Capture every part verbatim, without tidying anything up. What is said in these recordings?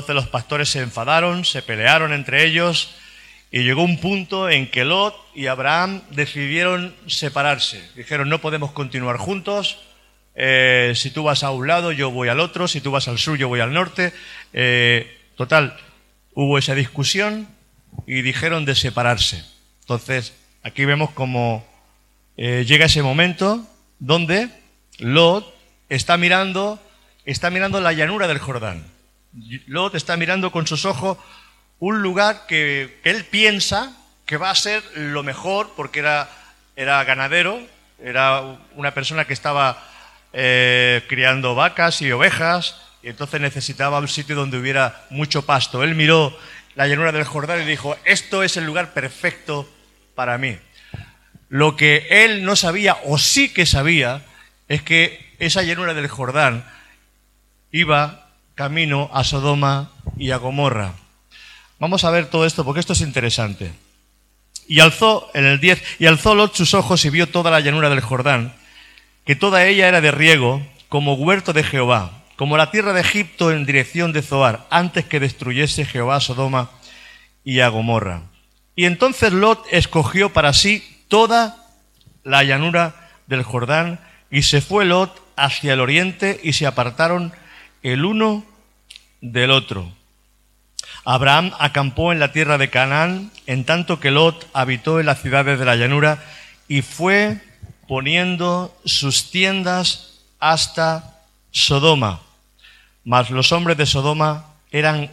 Entonces los pastores se enfadaron, se pelearon entre ellos y llegó un punto en que Lot y Abraham decidieron separarse. Dijeron, no podemos continuar juntos, eh, si tú vas a un lado yo voy al otro, si tú vas al sur yo voy al norte. Eh, total, hubo esa discusión y dijeron de separarse. Entonces aquí vemos cómo eh, llega ese momento donde Lot está mirando, está mirando la llanura del Jordán. Lot está mirando con sus ojos un lugar que, que él piensa que va a ser lo mejor porque era, era ganadero, era una persona que estaba eh, criando vacas y ovejas y entonces necesitaba un sitio donde hubiera mucho pasto. Él miró la llanura del Jordán y dijo, esto es el lugar perfecto para mí. Lo que él no sabía, o sí que sabía, es que esa llanura del Jordán iba camino a Sodoma y a Gomorra. Vamos a ver todo esto porque esto es interesante. Y alzó, en el diez, y alzó Lot sus ojos y vio toda la llanura del Jordán, que toda ella era de riego, como huerto de Jehová, como la tierra de Egipto en dirección de Zoar, antes que destruyese Jehová a Sodoma y a Gomorra. Y entonces Lot escogió para sí toda la llanura del Jordán, y se fue Lot hacia el oriente, y se apartaron el uno del otro. Abraham acampó en la tierra de Canaán, en tanto que Lot habitó en las ciudades de la llanura, y fue poniendo sus tiendas hasta Sodoma. Mas los hombres de Sodoma eran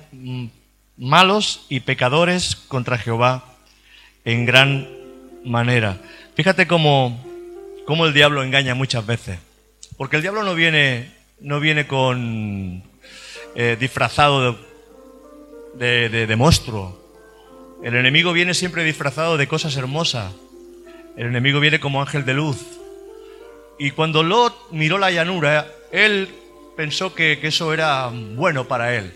malos y pecadores contra Jehová en gran manera. Fíjate cómo, cómo el diablo engaña muchas veces. Porque el diablo no viene, no viene con eh, disfrazado de, de, de, de monstruo. El enemigo viene siempre disfrazado de cosas hermosas. El enemigo viene como ángel de luz. Y cuando Lot miró la llanura, él pensó que, que eso era bueno para él.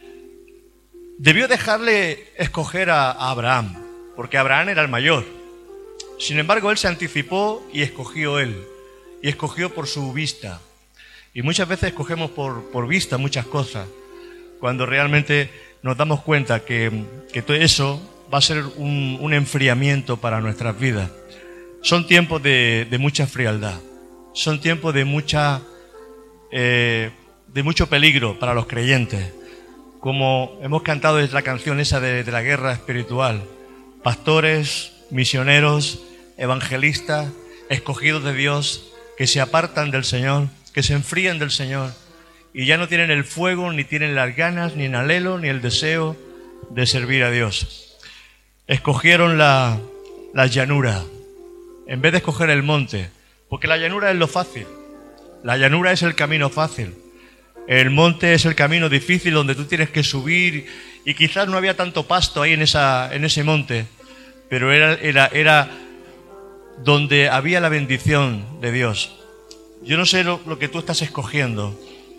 Debió dejarle escoger a, a Abraham, porque Abraham era el mayor. Sin embargo, él se anticipó y escogió él. Y escogió por su vista. Y muchas veces escogemos por, por vista muchas cosas, cuando realmente nos damos cuenta que, que todo eso va a ser un, un enfriamiento para nuestras vidas. Son tiempos de, de mucha frialdad. Son tiempos de mucha eh, de mucho peligro para los creyentes. Como hemos cantado desde la canción esa de, de la guerra espiritual. Pastores, misioneros, evangelistas, escogidos de Dios, que se apartan del Señor, que se enfrían del Señor y ya no tienen el fuego, ni tienen las ganas, ni el anhelo, ni el deseo de servir a Dios. Escogieron la, la llanura en vez de escoger el monte, porque la llanura es lo fácil. La llanura es el camino fácil. El monte es el camino difícil donde tú tienes que subir y quizás no había tanto pasto ahí en, esa, en ese monte, pero era, era, era donde había la bendición de Dios. Yo no sé lo, lo que tú estás escogiendo,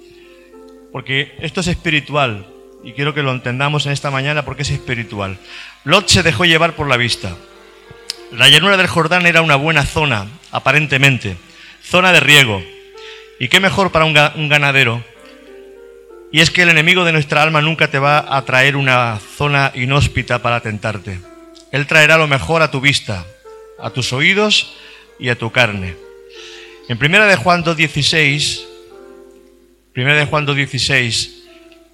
porque esto es espiritual y quiero que lo entendamos en esta mañana porque es espiritual. Lot se dejó llevar por la vista. La llanura del Jordán era una buena zona, aparentemente, zona de riego. ¿Y qué mejor para un, ga, un ganadero? Y es que el enemigo de nuestra alma nunca te va a traer una zona inhóspita para tentarte. Él traerá lo mejor a tu vista, a tus oídos y a tu carne. En primera de Juan dos dieciséis, primera de Juan dos dieciséis,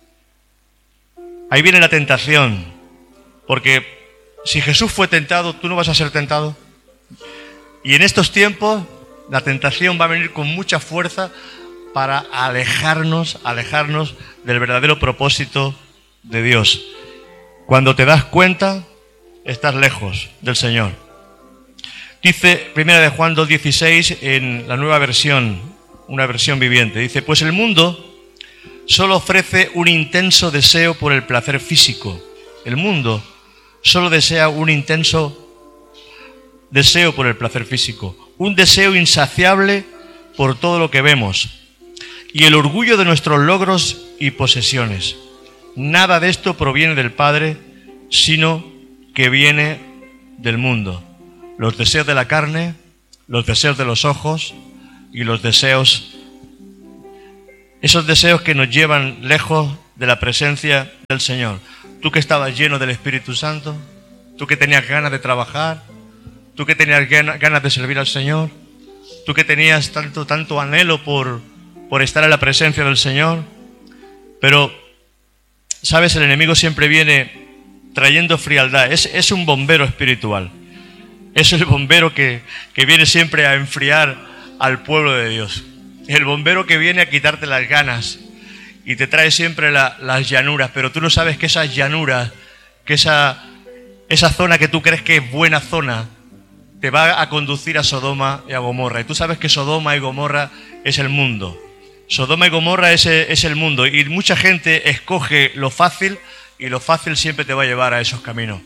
ahí viene la tentación, porque si Jesús fue tentado, ¿tú no vas a ser tentado? Y en estos tiempos la tentación va a venir con mucha fuerza para alejarnos, alejarnos del verdadero propósito de Dios. Cuando te das cuenta, estás lejos del Señor. Dice primera de Juan dos dieciséis en la nueva versión, una versión viviente. Dice, pues el mundo solo ofrece un intenso deseo por el placer físico. El mundo solo desea un intenso deseo por el placer físico. Un deseo insaciable por todo lo que vemos. Y el orgullo de nuestros logros y posesiones. Nada de esto proviene del Padre, sino que viene del mundo. Los deseos de la carne, los deseos de los ojos y los deseos Esos deseos que nos llevan lejos de la presencia del Señor. Tú que estabas lleno del Espíritu Santo, tú que tenías ganas de trabajar, tú que tenías ganas de servir al Señor, tú que tenías tanto, tanto anhelo por, por estar en la presencia del Señor. Pero, ¿sabes? El enemigo siempre viene trayendo frialdad. Es, es un bombero espiritual. Es el bombero que, que viene siempre a enfriar al pueblo de Dios. El bombero que viene a quitarte las ganas y te trae siempre la, las llanuras. Pero tú no sabes que esas llanuras, que esa, esa zona que tú crees que es buena zona, te va a conducir a Sodoma y a Gomorra. Y tú sabes que Sodoma y Gomorra es el mundo. Sodoma y Gomorra es, es el mundo. Y mucha gente escoge lo fácil y lo fácil siempre te va a llevar a esos caminos.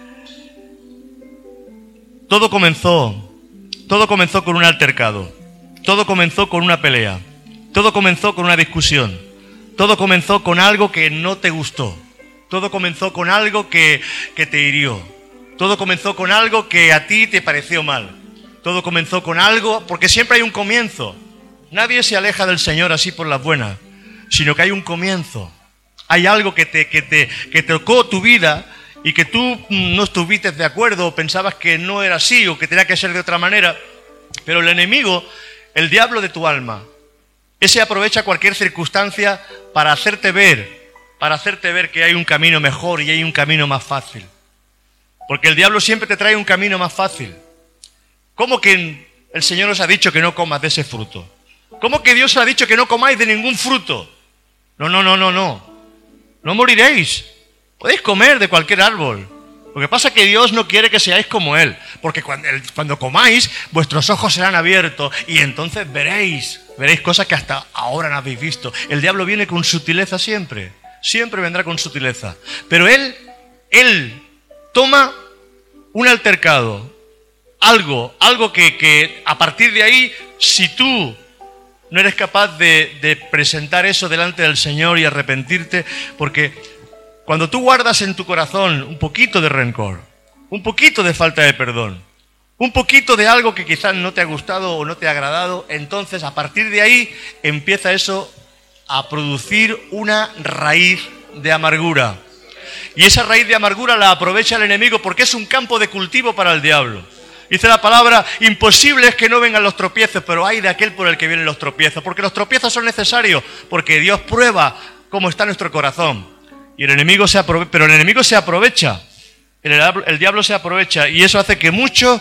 Todo comenzó, todo comenzó con un altercado. Todo comenzó con una pelea. Todo comenzó con una discusión. Todo comenzó con algo que no te gustó. Todo comenzó con algo que, que te hirió. Todo comenzó con algo que a ti te pareció mal. Todo comenzó con algo, porque siempre hay un comienzo. Nadie se aleja del Señor así por las buenas, sino que hay un comienzo. Hay algo que te, que te, que tocó tu vida y que tú no estuviste de acuerdo o pensabas que no era así o que tenía que ser de otra manera. Pero el enemigo, el diablo de tu alma, ese aprovecha cualquier circunstancia para hacerte ver, para hacerte ver que hay un camino mejor y hay un camino más fácil. Porque el diablo siempre te trae un camino más fácil. ¿Cómo que el Señor os ha dicho que no comas de ese fruto? ¿Cómo que Dios os ha dicho que no comáis de ningún fruto? No, no, no, no, no. No moriréis. Podéis comer de cualquier árbol. Lo que pasa es que Dios no quiere que seáis como Él. Porque cuando, cuando comáis, vuestros ojos serán abiertos y entonces veréis, veréis cosas que hasta ahora no habéis visto. El diablo viene con sutileza siempre. Siempre vendrá con sutileza. Pero Él, Él toma un altercado. Algo, algo que, que a partir de ahí, si tú no eres capaz de, de presentar eso delante del Señor y arrepentirte, porque cuando tú guardas en tu corazón un poquito de rencor, un poquito de falta de perdón, un poquito de algo que quizás no te ha gustado o no te ha agradado, entonces a partir de ahí empieza eso a producir una raíz de amargura. Y esa raíz de amargura la aprovecha el enemigo porque es un campo de cultivo para el diablo. Dice la palabra, imposible es que no vengan los tropiezos, pero hay de aquel por el que vienen los tropiezos, porque los tropiezos son necesarios, porque Dios prueba cómo está nuestro corazón. Y el enemigo se aprovecha, pero el enemigo se aprovecha, el, el diablo se aprovecha, y eso hace que muchos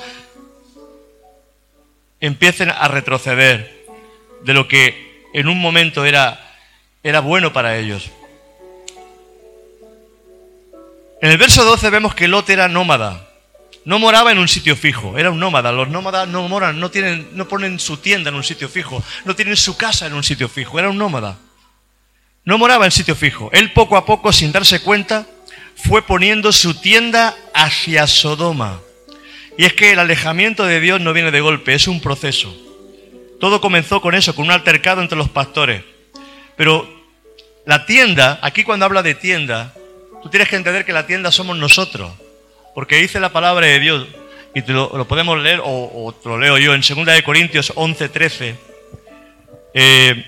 empiecen a retroceder de lo que en un momento era, era bueno para ellos. En el verso doce vemos que Lot era nómada. No moraba en un sitio fijo, era un nómada. Los nómadas no moran, no tienen, no ponen su tienda en un sitio fijo, no tienen su casa en un sitio fijo, era un nómada. No moraba en sitio fijo. Él poco a poco, sin darse cuenta, fue poniendo su tienda hacia Sodoma. Y es que el alejamiento de Dios no viene de golpe, es un proceso. Todo comenzó con eso, con un altercado entre los pastores. Pero la tienda, aquí cuando habla de tienda, tú tienes que entender que la tienda somos nosotros. Porque dice la palabra de Dios, y te lo, lo podemos leer, o, o te lo leo yo, en segunda de Corintios once, trece. Eh,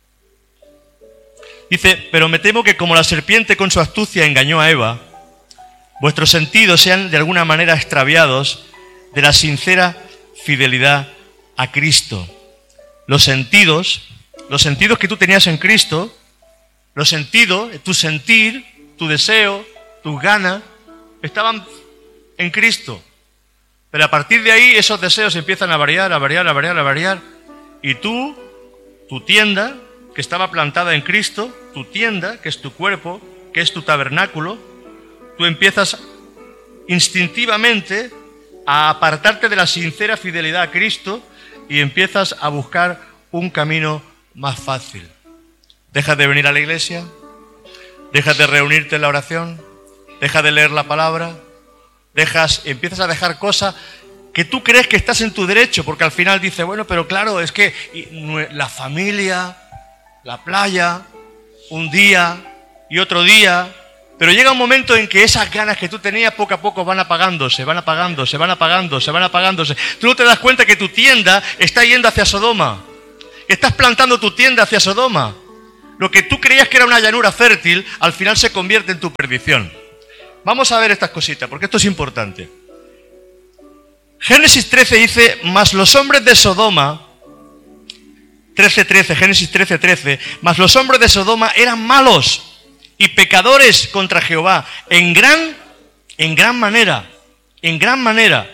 dice, pero me temo que como la serpiente con su astucia engañó a Eva, vuestros sentidos sean de alguna manera extraviados de la sincera fidelidad a Cristo. Los sentidos, los sentidos que tú tenías en Cristo, los sentidos, tu sentir, tu deseo, tus ganas, estaban en Cristo. Pero a partir de ahí esos deseos empiezan a variar, a variar, a variar, a variar. Y tú, tu tienda, que estaba plantada en Cristo, tu tienda, que es tu cuerpo, que es tu tabernáculo, tú empiezas instintivamente a apartarte de la sincera fidelidad a Cristo y empiezas a buscar un camino más fácil. Dejas de venir a la iglesia, dejas de reunirte en la oración, dejas de leer la palabra, dejas, empiezas a dejar cosas que tú crees que estás en tu derecho, porque al final dices, bueno, pero claro, es que la familia, la playa, un día y otro día, pero llega un momento en que esas ganas que tú tenías poco a poco van apagándose, van apagándose, van apagándose, van apagándose. Tú no te das cuenta que tu tienda está yendo hacia Sodoma, que estás plantando tu tienda hacia Sodoma. Lo que tú creías que era una llanura fértil, al final se convierte en tu perdición. Vamos a ver estas cositas, porque esto es importante. Génesis trece dice, mas los hombres de Sodoma, trece trece, Génesis trece trece, mas los hombres de Sodoma eran malos y pecadores contra Jehová, en gran, en gran manera, en gran manera.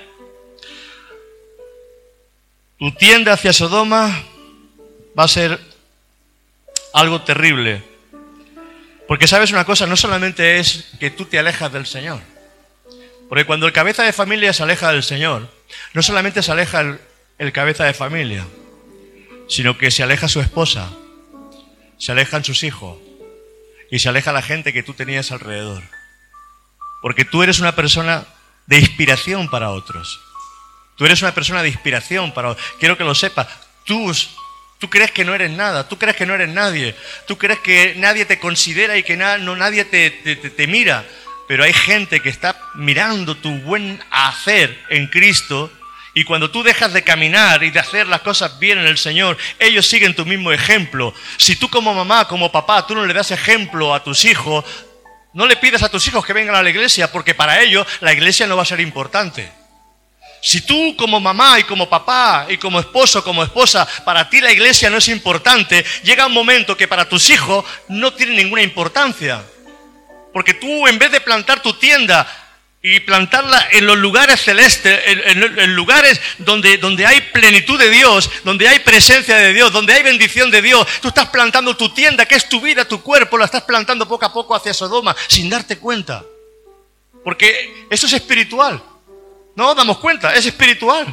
Tu tienda hacia Sodoma va a ser algo terrible. Porque sabes una cosa, no solamente es que tú te alejas del Señor. Porque cuando el cabeza de familia se aleja del Señor, no solamente se aleja el, el cabeza de familia, sino que se aleja su esposa, se alejan sus hijos y se aleja la gente que tú tenías alrededor. Porque tú eres una persona de inspiración para otros. Tú eres una persona de inspiración para otros. Quiero que lo sepas. Tú, tú crees que no eres nada, tú crees que no eres nadie, tú crees que nadie te considera y que na, no, nadie te, te, te, te mira. Pero hay gente que está mirando tu buen hacer en Cristo, y cuando tú dejas de caminar y de hacer las cosas bien en el Señor, ellos siguen tu mismo ejemplo. Si tú como mamá, como papá, tú no le das ejemplo a tus hijos, no le pidas a tus hijos que vengan a la iglesia, porque para ellos la iglesia no va a ser importante. Si tú como mamá y como papá y como esposo, como esposa, para ti la iglesia no es importante, llega un momento que para tus hijos no tiene ninguna importancia. Porque tú, en vez de plantar tu tienda y plantarla en los lugares celestes, en, en, en lugares donde, donde hay plenitud de Dios, donde hay presencia de Dios, donde hay bendición de Dios, tú estás plantando tu tienda, que es tu vida, tu cuerpo, la estás plantando poco a poco hacia Sodoma, sin darte cuenta. Porque eso es espiritual. No nos damos cuenta, es espiritual.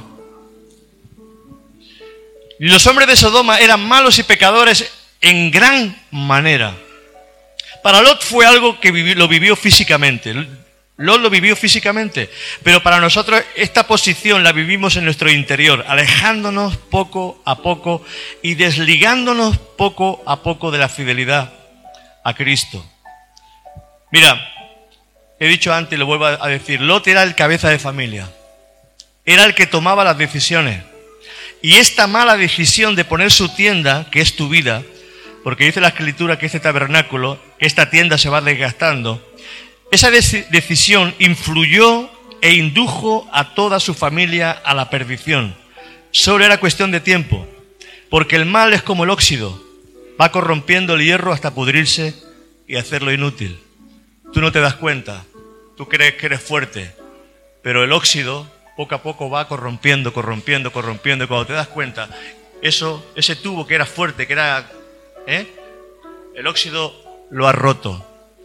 Y los hombres de Sodoma eran malos y pecadores en gran manera. Para Lot fue algo que vivió, lo vivió físicamente. Lot lo vivió físicamente. Pero para nosotros esta posición la vivimos en nuestro interior, alejándonos poco a poco y desligándonos poco a poco de la fidelidad a Cristo. Mira, he dicho antes y lo vuelvo a decir, Lot era el cabeza de familia. Era el que tomaba las decisiones. Y esta mala decisión de poner su tienda, que es tu vida, porque dice la Escritura que este tabernáculo, esta tienda se va desgastando, esa decisión influyó e indujo a toda su familia a la perdición. Solo era cuestión de tiempo, porque el mal es como el óxido, va corrompiendo el hierro hasta pudrirse y hacerlo inútil. Tú no te das cuenta, tú crees que eres fuerte, pero el óxido poco a poco va corrompiendo, corrompiendo, corrompiendo, y cuando te das cuenta, eso, ese tubo que era fuerte, que era, ¿eh? el óxido lo ha roto.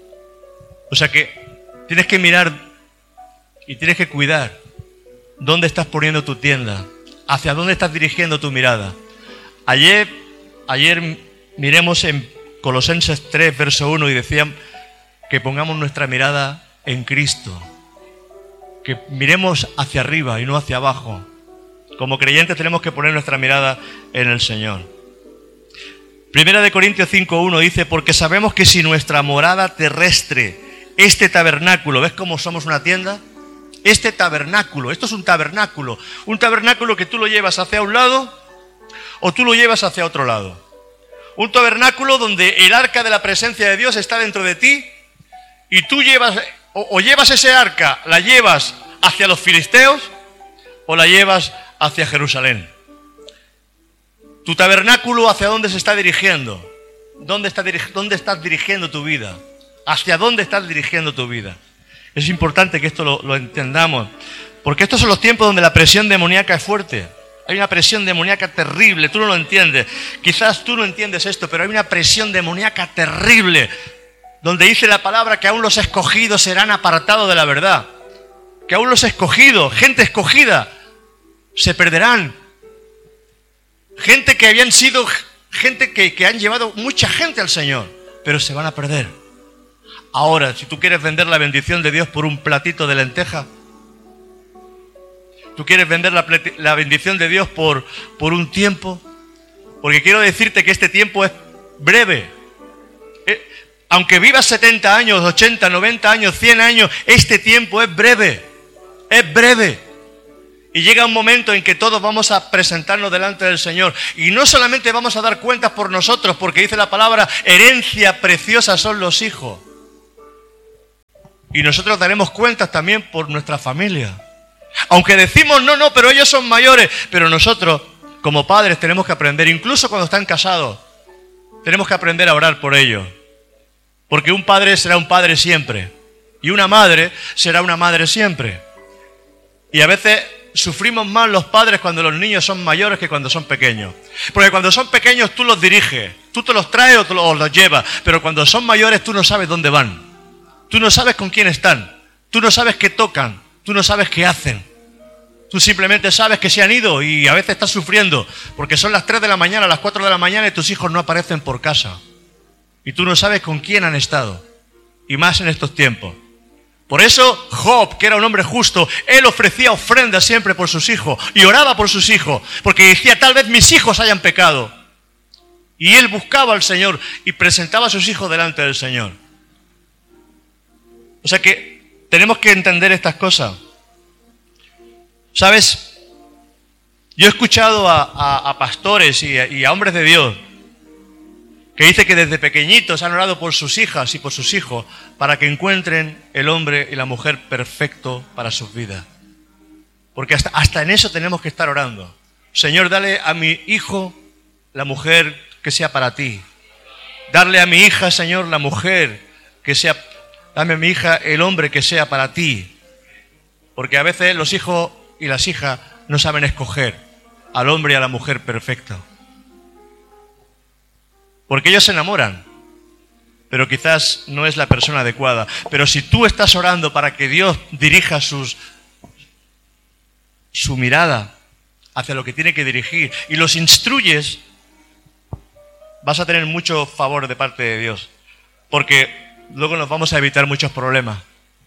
O sea que tienes que mirar y tienes que cuidar dónde estás poniendo tu tienda, hacia dónde estás dirigiendo tu mirada. Ayer, ayer miremos en Colosenses tres, verso uno, y decían que pongamos nuestra mirada en Cristo, que miremos hacia arriba y no hacia abajo. Como creyentes tenemos que poner nuestra mirada en el Señor. Primera de Corintios cinco uno dice, porque sabemos que si nuestra morada terrestre, este tabernáculo, ¿ves cómo somos una tienda? Este tabernáculo, esto es un tabernáculo, un tabernáculo que tú lo llevas hacia un lado o tú lo llevas hacia otro lado. Un tabernáculo donde el arca de la presencia de Dios está dentro de ti y tú llevas, o, o llevas ese arca, la llevas hacia los filisteos o la llevas hacia Jerusalén. Tu tabernáculo, ¿hacia dónde se está dirigiendo? ¿Dónde, está, ¿Dónde estás dirigiendo tu vida? ¿Hacia dónde estás dirigiendo tu vida? Es importante que esto lo, lo entendamos, porque estos son los tiempos donde la presión demoníaca es fuerte. Hay una presión demoníaca terrible, tú no lo entiendes. Quizás tú no entiendes esto, pero hay una presión demoníaca terrible, donde dice la palabra que aún los escogidos serán apartados de la verdad. Que aún los escogidos, gente escogida, se perderán. Gente que habían sido, gente que, que han llevado mucha gente al Señor, pero se van a perder. Ahora, si tú quieres vender la bendición de Dios por un platito de lenteja, tú quieres vender la, la bendición de Dios por, por un tiempo, porque quiero decirte que este tiempo es breve. Eh, aunque vivas setenta años, ochenta, noventa años, cien años, este tiempo es breve, es breve. Y llega un momento en que todos vamos a presentarnos delante del Señor. Y no solamente vamos a dar cuentas por nosotros, porque dice la palabra, herencia preciosa son los hijos. Y nosotros daremos cuentas también por nuestra familia. Aunque decimos, no, no, pero ellos son mayores. Pero nosotros, como padres, tenemos que aprender, incluso cuando están casados, tenemos que aprender a orar por ellos. Porque un padre será un padre siempre. Y una madre será una madre siempre. Y a veces sufrimos más los padres cuando los niños son mayores que cuando son pequeños. Porque cuando son pequeños tú los diriges, tú te los traes o, te los, o los llevas. Pero cuando son mayores tú no sabes dónde van. Tú no sabes con quién están. Tú no sabes qué tocan. Tú no sabes qué hacen. Tú simplemente sabes que se han ido y a veces estás sufriendo porque son las tres de la mañana, las cuatro de la mañana y tus hijos no aparecen por casa. Y tú no sabes con quién han estado. Y más en estos tiempos. Por eso Job, que era un hombre justo, él ofrecía ofrendas siempre por sus hijos y oraba por sus hijos, porque decía, tal vez mis hijos hayan pecado. Y él buscaba al Señor y presentaba a sus hijos delante del Señor. O sea que tenemos que entender estas cosas. ¿Sabes? Yo he escuchado a, a, a pastores y a, y a hombres de Dios que dice que desde pequeñitos han orado por sus hijas y por sus hijos para que encuentren el hombre y la mujer perfecto para sus vidas. Porque hasta, hasta en eso tenemos que estar orando. Señor, dale a mi hijo la mujer que sea para ti. Darle a mi hija, Señor, la mujer que sea, dame a mi hija el hombre que sea para ti. Porque a veces los hijos y las hijas no saben escoger al hombre y a la mujer perfecta. Porque ellos se enamoran, pero quizás no es la persona adecuada. Pero si tú estás orando para que Dios dirija sus, su mirada hacia lo que tiene que dirigir y los instruyes, vas a tener mucho favor de parte de Dios. Porque luego nos vamos a evitar muchos problemas.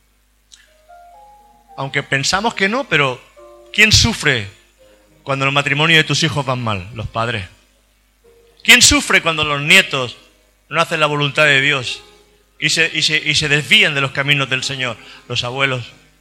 Aunque pensamos que no, pero ¿quién sufre cuando los matrimonios de tus hijos van mal? Los padres. ¿Quién sufre cuando los nietos no hacen la voluntad de Dios y se, y, se, y se desvían de los caminos del Señor? Los abuelos.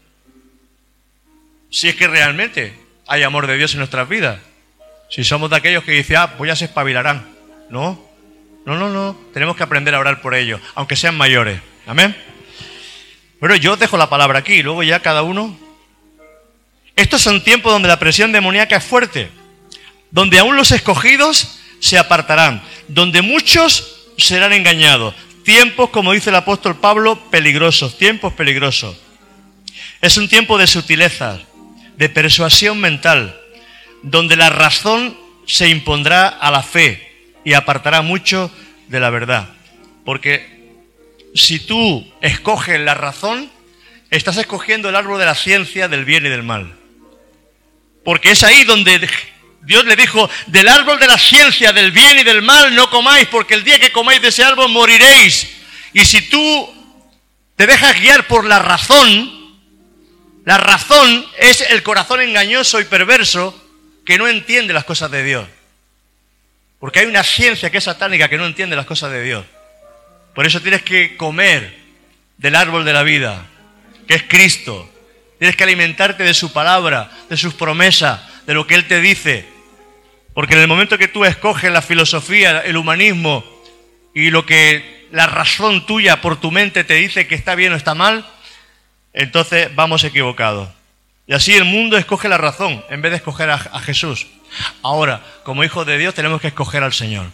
Si es que realmente hay amor de Dios en nuestras vidas. Si somos de aquellos que dicen, ah, pues ya se espabilarán. No, no, no, no. Tenemos que aprender a orar por ellos, aunque sean mayores. Amén. Pero yo os dejo la palabra aquí y luego ya cada uno. Estos son tiempos donde la presión demoníaca es fuerte. Donde aún los escogidos se apartarán, donde muchos serán engañados. Tiempos, como dice el apóstol Pablo, peligrosos, tiempos peligrosos. Es un tiempo de sutilezas, de persuasión mental, donde la razón se impondrá a la fe y apartará mucho de la verdad. Porque si tú escoges la razón, estás escogiendo el árbol de la ciencia del bien y del mal. Porque es ahí donde Dios le dijo, del árbol de la ciencia, del bien y del mal, no comáis, porque el día que comáis de ese árbol moriréis. Y si tú te dejas guiar por la razón, la razón es el corazón engañoso y perverso que no entiende las cosas de Dios. Porque hay una ciencia que es satánica que no entiende las cosas de Dios. Por eso tienes que comer del árbol de la vida, que es Cristo. Tienes que alimentarte de su palabra, de sus promesas, de lo que Él te dice. Porque en el momento que tú escoges la filosofía, el humanismo y lo que la razón tuya por tu mente te dice que está bien o está mal, entonces vamos equivocados. Y así el mundo escoge la razón en vez de escoger a, a Jesús. Ahora, como hijos de Dios tenemos que escoger al Señor.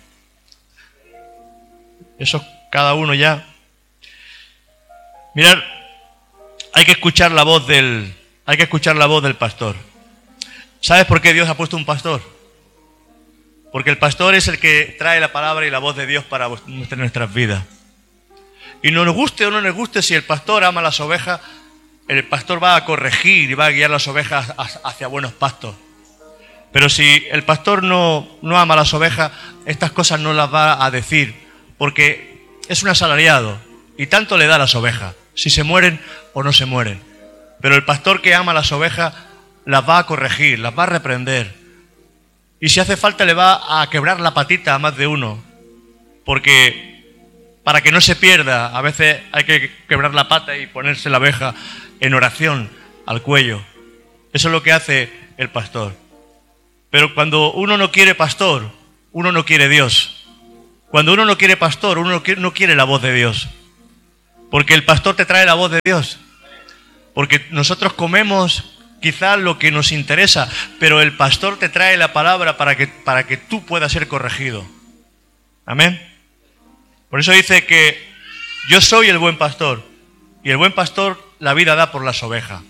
Eso cada uno ya. Mirad, hay que escuchar la voz del, hay que escuchar la voz del pastor. ¿Sabes por qué Dios ha puesto un pastor? Porque el pastor es el que trae la palabra y la voz de Dios para nuestras vidas. Y no nos guste o no nos guste, si el pastor ama las ovejas, el pastor va a corregir y va a guiar las ovejas hacia buenos pastos. Pero si el pastor no, no ama las ovejas, estas cosas no las va a decir, porque es un asalariado y tanto le da a las ovejas, si se mueren o no se mueren. Pero el pastor que ama las ovejas las va a corregir, las va a reprender. Y si hace falta le va a quebrar la patita a más de uno. Porque para que no se pierda, a veces hay que quebrar la pata y ponerse la oveja en oración al cuello. Eso es lo que hace el pastor. Pero cuando uno no quiere pastor, uno no quiere Dios. Cuando uno no quiere pastor, uno no quiere la voz de Dios. Porque el pastor te trae la voz de Dios. Porque nosotros comemos quizás lo que nos interesa, pero el pastor te trae la palabra para que, para que tú puedas ser corregido. Amén. Por eso dice que yo soy el buen pastor, y el buen pastor la vida da por las ovejas.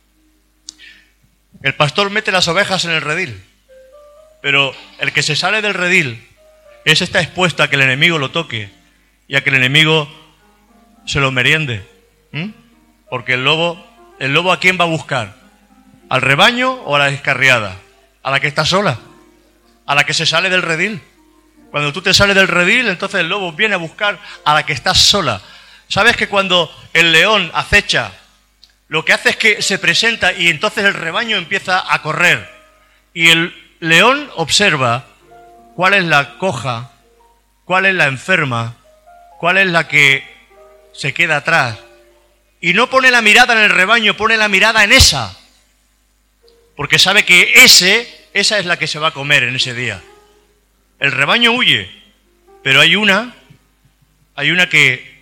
El pastor mete las ovejas en el redil, pero el que se sale del redil, ese está expuesto a que el enemigo lo toque y a que el enemigo se lo meriende. ¿Mm? Porque el lobo, el lobo ¿a quién va a buscar? ¿Al rebaño o a la descarriada? A la que está sola, a la que se sale del redil. Cuando tú te sales del redil, entonces el lobo viene a buscar a la que está sola. ¿Sabes que cuando el león acecha, lo que hace es que se presenta y entonces el rebaño empieza a correr? Y el león observa cuál es la coja, cuál es la enferma, cuál es la que se queda atrás. Y no pone la mirada en el rebaño, pone la mirada en esa. Porque sabe que ese, esa es la que se va a comer en ese día. El rebaño huye, pero hay una, hay una que,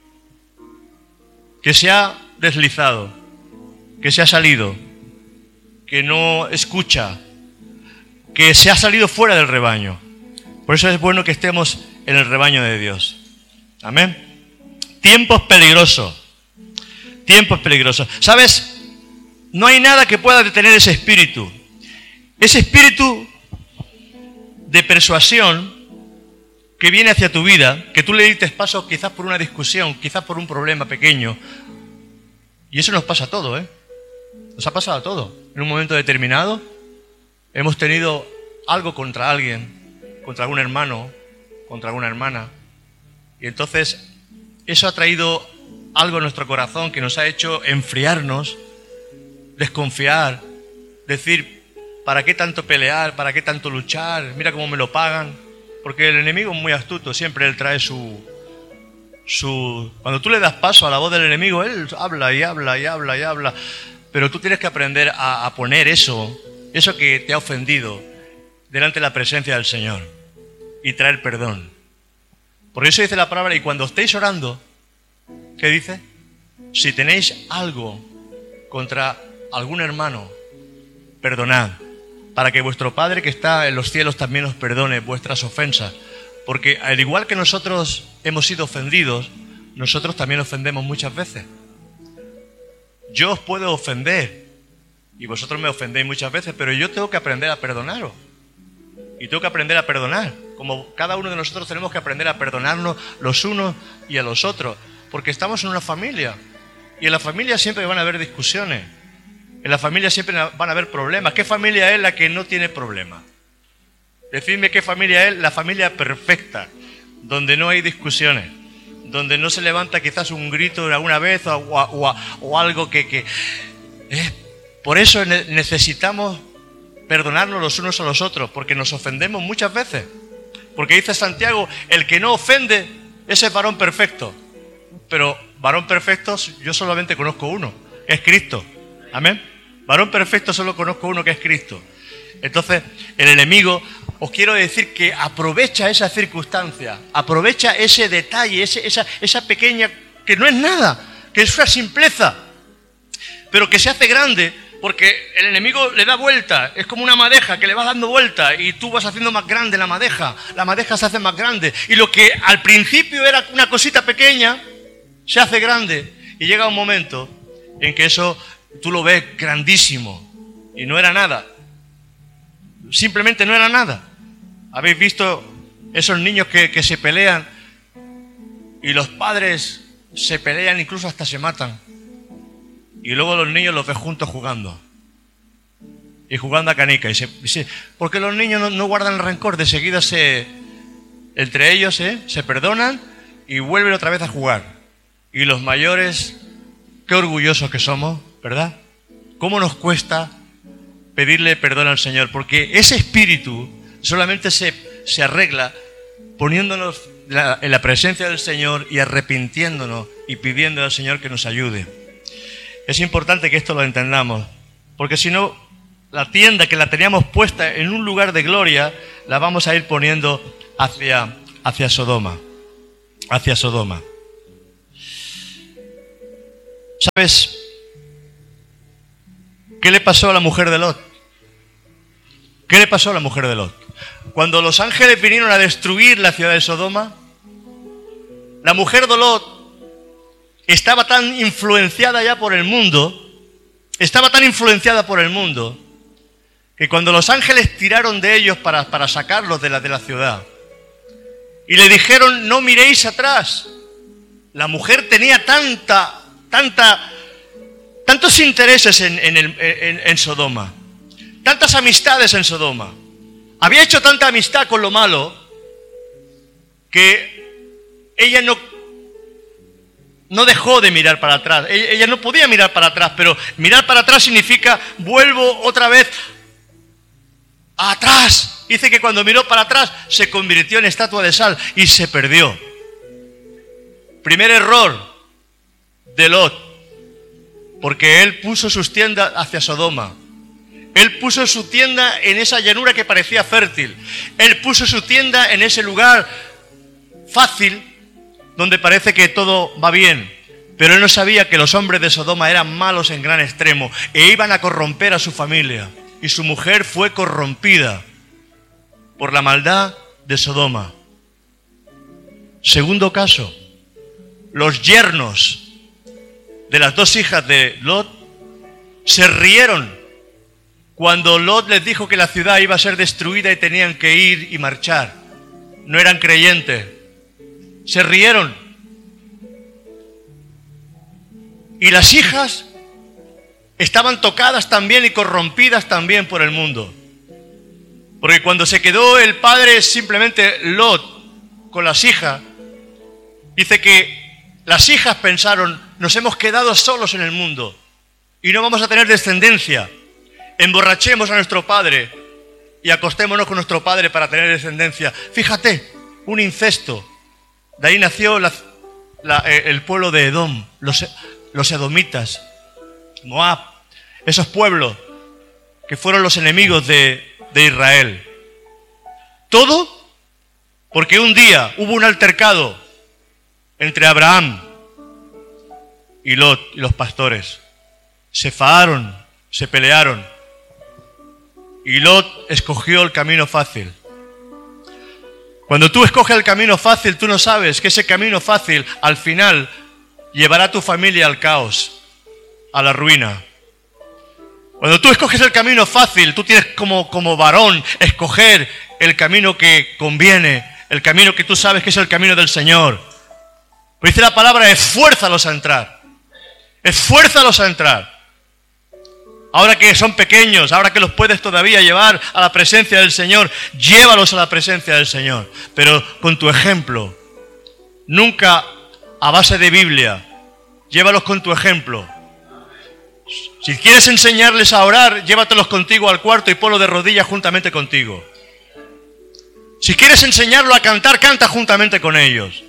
que se ha deslizado, que se ha salido, que no escucha, que se ha salido fuera del rebaño. Por eso es bueno que estemos en el rebaño de Dios. Amén. Tiempos peligrosos. Tiempos peligrosos. ¿Sabes? No hay nada que pueda detener ese espíritu. Ese espíritu de persuasión que viene hacia tu vida, que tú le diste paso quizás por una discusión, quizás por un problema pequeño. Y eso nos pasa a todos, ¿eh? Nos ha pasado a todos. En un momento determinado hemos tenido algo contra alguien, contra algún hermano, contra alguna hermana. Y entonces eso ha traído algo en nuestro corazón que nos ha hecho enfriarnos, desconfiar, decir, ¿para qué tanto pelear? ¿Para qué tanto luchar? Mira cómo me lo pagan. Porque el enemigo es muy astuto, siempre él trae su... su cuando tú le das paso a la voz del enemigo, él habla y habla y habla y habla. Pero tú tienes que aprender a, a poner eso, eso que te ha ofendido, delante de la presencia del Señor y traer perdón. Por eso dice la palabra, y cuando estéis orando, ¿qué dice? Si tenéis algo contra algún hermano, perdonad, para que vuestro Padre que está en los cielos también os perdone vuestras ofensas. Porque al igual que nosotros hemos sido ofendidos, nosotros también ofendemos muchas veces. Yo os puedo ofender y vosotros me ofendéis muchas veces, pero yo tengo que aprender a perdonaros. Y tengo que aprender a perdonar. Como cada uno de nosotros tenemos que aprender a perdonarnos los unos y a los otros. Porque estamos en una familia. Y en la familia siempre van a haber discusiones. En la familia siempre van a haber problemas. ¿Qué familia es la que no tiene problemas? Decidme qué familia es la familia perfecta, donde no hay discusiones, donde no se levanta quizás un grito alguna vez o, o, o, o algo que... que eh, por eso ne- necesitamos perdonarnos los unos a los otros, porque nos ofendemos muchas veces. Porque dice Santiago, el que no ofende, ese es varón perfecto. Pero varón perfecto yo solamente conozco uno, que es Cristo. Amén. Varón perfecto solo conozco uno, que es Cristo. Entonces, el enemigo, os quiero decir que aprovecha esa circunstancia, aprovecha ese detalle, ese, esa, esa pequeña, que no es nada, que es una simpleza, pero que se hace grande, porque el enemigo le da vuelta, es como una madeja que le va dando vuelta y tú vas haciendo más grande la madeja, la madeja se hace más grande, y lo que al principio era una cosita pequeña, se hace grande, y llega un momento en que eso tú lo ves grandísimo, y no era nada. Simplemente no era nada. ¿Habéis visto esos niños que, que se pelean y los padres se pelean, incluso hasta se matan? Y luego los niños los ves juntos jugando. Y jugando a canica. Y se, y se, porque los niños no, no guardan el rencor. De seguida se, entre ellos ¿eh? se perdonan y vuelven otra vez a jugar. Y los mayores, qué orgullosos que somos, ¿verdad? ¿Cómo nos cuesta pedirle perdón al Señor? Porque ese espíritu solamente se, se arregla poniéndonos la, en la presencia del Señor y arrepintiéndonos y pidiendo al Señor que nos ayude. Es importante que esto lo entendamos, porque si no, la tienda que la teníamos puesta en un lugar de gloria, la vamos a ir poniendo hacia, hacia Sodoma. Hacia Sodoma. ¿Sabes qué le pasó a la mujer de Lot? ¿Qué le pasó a la mujer de Lot? Cuando los ángeles vinieron a destruir la ciudad de Sodoma, la mujer de Lot estaba tan influenciada ya por el mundo, estaba tan influenciada por el mundo, que cuando los ángeles tiraron de ellos para, para sacarlos de la, de la ciudad, y le dijeron, no miréis atrás, la mujer tenía tanta, tanta, tantos intereses en, en, el, en, en Sodoma, tantas amistades en Sodoma, había hecho tanta amistad con lo malo, que ella no, no dejó de mirar para atrás. Ella, ella no podía mirar para atrás, pero mirar para atrás significa vuelvo otra vez atrás. Dice que cuando miró para atrás se convirtió en estatua de sal y se perdió. Primer error de Lot, porque él puso sus tiendas hacia Sodoma. Él puso su tienda en esa llanura que parecía fértil. Él puso su tienda en ese lugar fácil, donde parece que todo va bien. Pero él no sabía que los hombres de Sodoma eran malos en gran extremo e iban a corromper a su familia. Y su mujer fue corrompida por la maldad de Sodoma. Segundo caso, los yernos de las dos hijas de Lot se rieron cuando Lot les dijo que la ciudad iba a ser destruida y tenían que ir y marchar. No eran creyentes. Se rieron. Y las hijas estaban tocadas también y corrompidas también por el mundo. Porque cuando se quedó el padre, simplemente Lot, con las hijas, dice que las hijas pensaron, nos hemos quedado solos en el mundo y no vamos a tener descendencia. Emborrachemos a nuestro padre y acostémonos con nuestro padre para tener descendencia. Fíjate, un incesto. De ahí nació la, la, el pueblo de Edom, los, los edomitas, Moab, esos pueblos que fueron los enemigos de, de Israel. Todo porque un día hubo un altercado entre Abraham y Lot y los pastores. Se faaron, se pelearon. Y Lot escogió el camino fácil. Cuando tú escoges el camino fácil, tú no sabes que ese camino fácil, al final, llevará a tu familia al caos, a la ruina. Cuando tú escoges el camino fácil, tú tienes como, como varón escoger el camino que conviene, el camino que tú sabes que es el camino del Señor. Pues dice la palabra, esfuérzalos a entrar. Esfuérzalos a entrar. Ahora que son pequeños, ahora que los puedes todavía llevar a la presencia del Señor, llévalos a la presencia del Señor. Pero con tu ejemplo, nunca a base de Biblia, llévalos con tu ejemplo. Si quieres enseñarles a orar, llévatelos contigo al cuarto y ponlo de rodillas juntamente contigo. Si quieres enseñarlo a cantar, canta juntamente con ellos.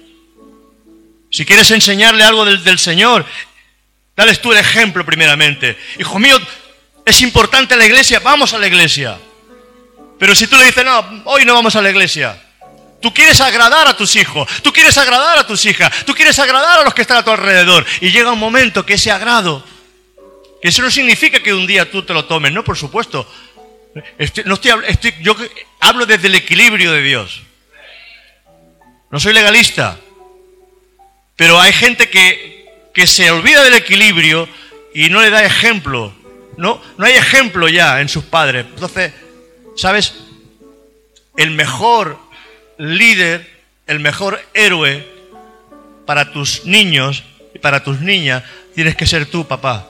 Si quieres enseñarle algo del, del Señor, dales tú el ejemplo primeramente. Hijo mío, es importante la iglesia, vamos a la iglesia. Pero si tú le dices, no, hoy no vamos a la iglesia. Tú quieres agradar a tus hijos, tú quieres agradar a tus hijas, tú quieres agradar a los que están a tu alrededor. Y llega un momento que ese agrado, que eso no significa que un día tú te lo tomes, no, por supuesto. Estoy, no estoy, estoy, yo hablo desde el equilibrio de Dios. No soy legalista. Pero hay gente que, que se olvida del equilibrio y no le da ejemplo. No, no hay ejemplo ya en sus padres. Entonces, ¿sabes? El mejor líder, el mejor héroe para tus niños y para tus niñas, tienes que ser tú, papá.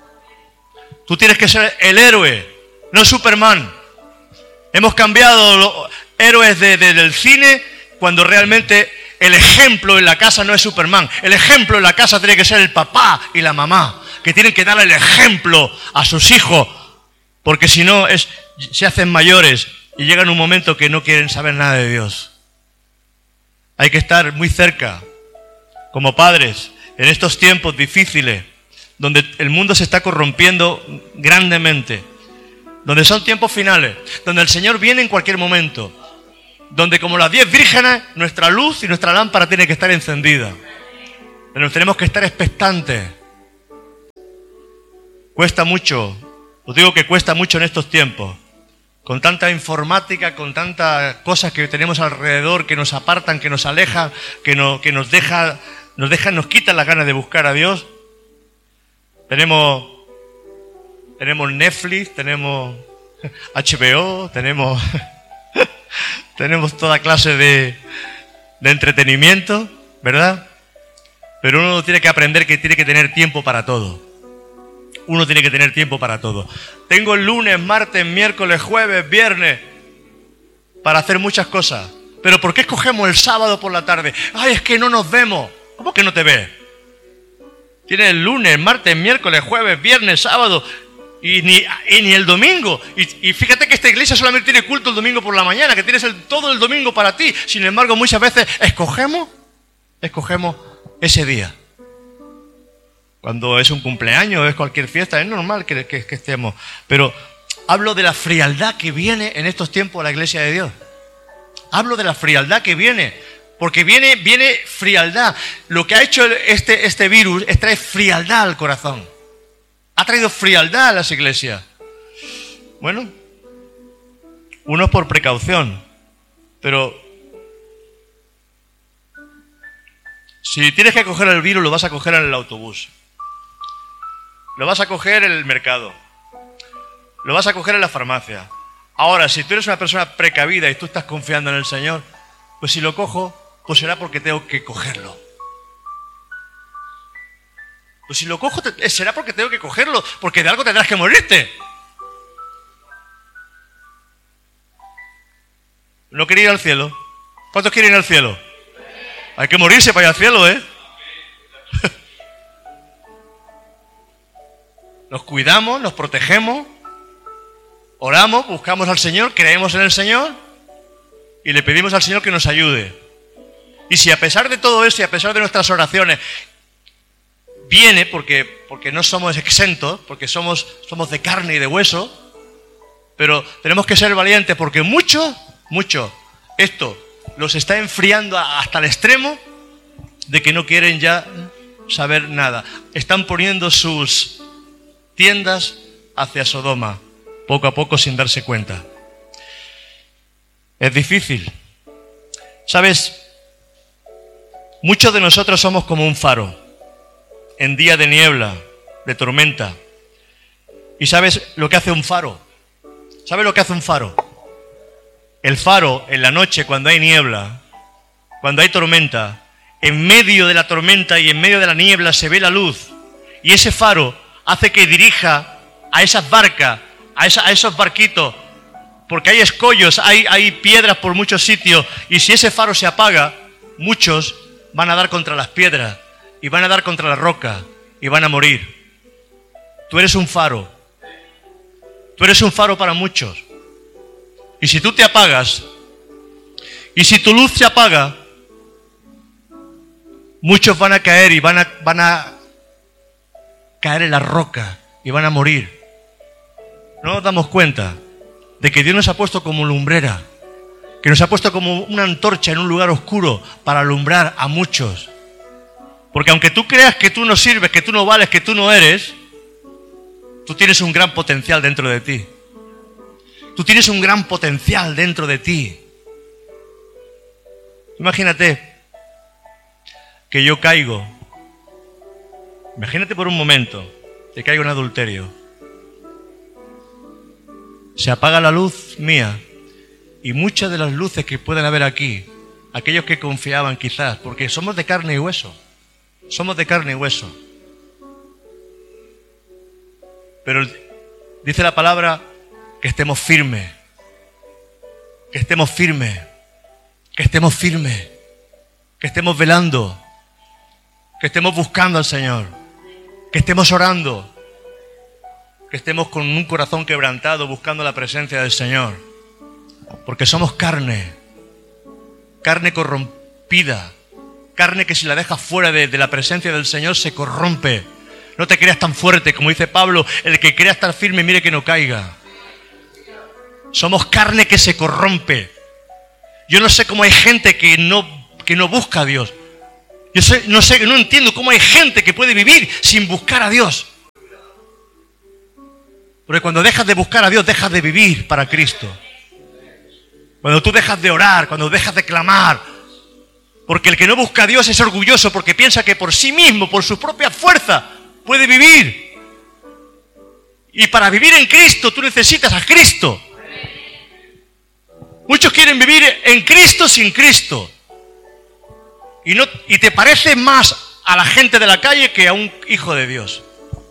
Tú tienes que ser el héroe, no Superman. Hemos cambiado los héroes de, de, del cine cuando realmente el ejemplo en la casa no es Superman. El ejemplo en la casa tiene que ser el papá y la mamá, que tienen que dar el ejemplo a sus hijos, porque si no es, se hacen mayores y llegan un momento que no quieren saber nada de Dios. Hay que estar muy cerca, como padres, en estos tiempos difíciles, donde el mundo se está corrompiendo grandemente. donde son tiempos finales, donde el Señor viene en cualquier momento, donde como las diez vírgenes, nuestra luz y nuestra lámpara tiene que estar encendida. Pero tenemos que estar expectantes. Cuesta mucho, os digo que cuesta mucho en estos tiempos, con tanta informática, con tantas cosas que tenemos alrededor, que nos apartan, que nos alejan, que, no, que nos deja, nos dejan, nos quitan las ganas de buscar a Dios. Tenemos, tenemos Netflix, tenemos H B O, tenemos, tenemos toda clase de, de entretenimiento, ¿verdad? Pero uno tiene que aprender que tiene que tener tiempo para todo. Uno tiene que tener tiempo para todo. Tengo el lunes, martes, miércoles, jueves, viernes para hacer muchas cosas. Pero ¿por qué escogemos el sábado por la tarde? Ay, es que no nos vemos. ¿Cómo que no te ves? Tienes el lunes, martes, miércoles, jueves, viernes, sábado y ni, y ni el domingo. Y, y fíjate que esta iglesia solamente tiene culto el domingo por la mañana, que tienes el, todo el domingo para ti. Sin embargo, muchas veces escogemos, escogemos ese día. Cuando es un cumpleaños, es cualquier fiesta, es normal que, que, que estemos. Pero hablo de la frialdad que viene en estos tiempos a la iglesia de Dios. Hablo de la frialdad que viene. Porque viene, viene frialdad. Lo que ha hecho este, este virus es traer frialdad al corazón. Ha traído frialdad a las iglesias. Bueno, uno es por precaución. Pero si tienes que coger el virus, lo vas a coger en el autobús. Lo vas a coger en el mercado. Lo vas a coger en la farmacia. Ahora, si tú eres una persona precavida y tú estás confiando en el Señor, pues si lo cojo, pues será porque tengo que cogerlo. Pues si lo cojo, será porque tengo que cogerlo, porque de algo tendrás que morirte. ¿No quería ir al cielo? ¿Cuántos quieren ir al cielo? Hay que morirse para ir al cielo, ¿eh? Nos cuidamos, nos protegemos, oramos, buscamos al Señor, creemos en el Señor y le pedimos al Señor que nos ayude. Y si a pesar de todo eso y a pesar de nuestras oraciones viene, porque, porque no somos exentos, porque somos, somos de carne y de hueso, pero tenemos que ser valientes porque mucho, mucho, esto los está enfriando hasta el extremo de que no quieren ya saber nada. Están poniendo sus tiendas hacia Sodoma, poco a poco sin darse cuenta. Es difícil. ¿Sabes? Muchos de nosotros somos como un faro, en día de niebla, de tormenta. ¿Y sabes lo que hace un faro? ¿Sabes lo que hace un faro? El faro, en la noche, cuando hay niebla, cuando hay tormenta, en medio de la tormenta y en medio de la niebla se ve la luz. Y ese faro hace que dirija a esas barcas, a, esa, a esos barquitos, porque hay escollos, hay, hay piedras por muchos sitios, y si ese faro se apaga, muchos van a dar contra las piedras, y van a dar contra la roca, y van a morir. Tú eres un faro. Tú eres un faro para muchos. Y si tú te apagas, y si tu luz se apaga, muchos van a caer y van a, van a caer en la roca y van a morir. No nos damos cuenta de que Dios nos ha puesto como lumbrera, que nos ha puesto como una antorcha en un lugar oscuro para alumbrar a muchos. Porque aunque tú creas que tú no sirves, que tú no vales, que tú no eres, tú tienes un gran potencial dentro de ti. Tú tienes un gran potencial dentro de ti. Imagínate que yo caigo. Imagínate por un momento que caigo en adulterio. Se apaga la luz mía y muchas de las luces que pueden haber aquí, aquellos que confiaban quizás, porque somos de carne y hueso, somos de carne y hueso. Pero dice la palabra que estemos firmes, que estemos firmes, que estemos firmes, que estemos velando, que estemos buscando al Señor, que estemos orando, que estemos con un corazón quebrantado buscando la presencia del Señor, porque somos carne, carne corrompida, carne que si la dejas fuera de, de la presencia del Señor se corrompe. No te creas tan fuerte, como dice Pablo, el que crea estar firme mire que no caiga. Somos carne que se corrompe. Yo no sé cómo hay gente que no, que no busca a Dios. Yo sé, no sé, no entiendo cómo hay gente que puede vivir sin buscar a Dios. Porque cuando dejas de buscar a Dios, dejas de vivir para Cristo. Cuando tú dejas de orar, cuando dejas de clamar. Porque el que no busca a Dios es orgulloso porque piensa que por sí mismo, por su propia fuerza, puede vivir. Y para vivir en Cristo, tú necesitas a Cristo. Muchos quieren vivir en Cristo sin Cristo. Y, no, y te parece más a la gente de la calle que a un hijo de Dios.